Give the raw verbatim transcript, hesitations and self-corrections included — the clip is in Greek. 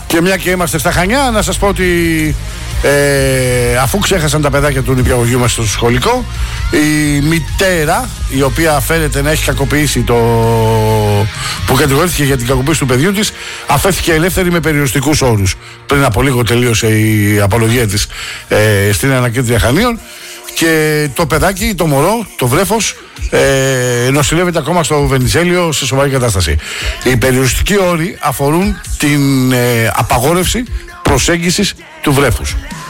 Και μια και είμαστε στα Χανιά, να σας πω ότι ε, αφού ξέχασαν τα παιδάκια του νηπιαγωγείου μας στο σχολικό, η μητέρα, η οποία φαίνεται να έχει κακοποιήσει το... που κατηγορήθηκε για την κακοποίηση του παιδιού της, αφέθηκε ελεύθερη με περιοριστικούς όρους. Πριν από λίγο τελείωσε η απολογία της ε, στην ανακρίτρια Χανίων. Και το παιδάκι, το μωρό, το βρέφος, ε, νοσηλεύεται ακόμα στο Βενιζέλιο σε σοβαρή κατάσταση. Οι περιοριστικοί όροι αφορούν την ε, απαγόρευση προσέγγισης του βρέφους.